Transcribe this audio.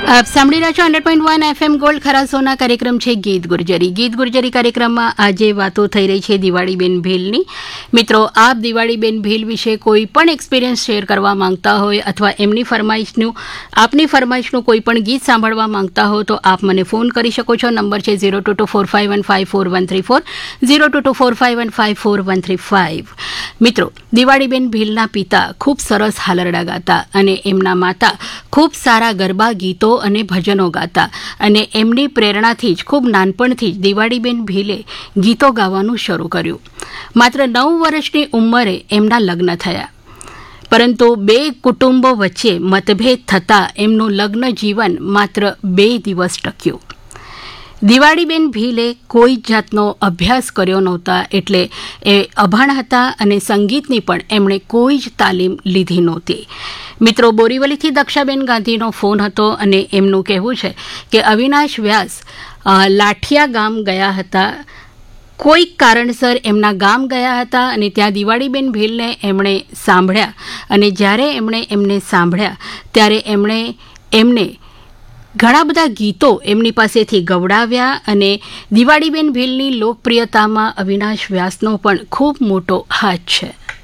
આપ સાંભળી રહ્યા છો 100.1 FM ગોલ્ડ ખરા સોના કાર્યક્રમ છે ગીત ગુર્જરી કાર્યક્રમમાં આજે વાતો થઈ રહી છે દિવાળીબેન ભીલની. મિત્રો, આપ દિવાળીબેન ભીલ વિશે કોઈ પણ એક્સપિરિયન્સ શેર કરવા માંગતા હોય અથવા આપની ફરમાઈશનું કોઈ પણ ગીત સાંભળવા માંગતા હો તો આપ મને ફોન કરી શકો છો. નંબર છે 0224515434 0224515435. મિત્રો, દિવાળીબેન ભીલના પિતા ખૂબ સરસ હાલરડા ગાતા અને એમના માતા ખૂબ સારા ગરબા ગીતો અને ભજનો ગાતા અને એમની પ્રેરણાથી જ ખૂબ નાનપણથી જ દિવાળીબેન ભીલે ગીતો ગાવાનું શરૂ કર્યું. માત્ર 9 વર્ષની ઉંમરે એમના લગ્ન થયા, પરંતુ 2 કુટુંબો વચ્ચે મતભેદ થતાં એમનું લગ્ન જીવન માત્ર 2 દિવસ ટક્યું. દિવાળીબેન ભીલે કોઈ જાતનો અભ્યાસ કર્યો નહોતા, એટલે એ અભણ હતા અને સંગીતની પણ એમણે કોઈ જ તાલીમ લીધી નહોતી. મિત્રો, બોરીવલીથી દક્ષાબેન ગાંધીનો ફોન હતો અને એમનું કહેવું છે કે અવિનાશ વ્યાસ લાઠિયા ગામ ગયા હતા. કોઈક કારણસર એમના ગામ ગયા હતા અને ત્યાં દિવાળીબેન ભીલને એમણે સાંભળ્યા અને જ્યારે એમણે એમને સાંભળ્યા ત્યારે એમને ઘણા બધા ગીતો એમની પાસેથી ગવડાવ્યા અને દિવાળીબેન ભીલની લોકપ્રિયતામાં અવિનાશ વ્યાસનો પણ ખૂબ મોટો હાથ છે.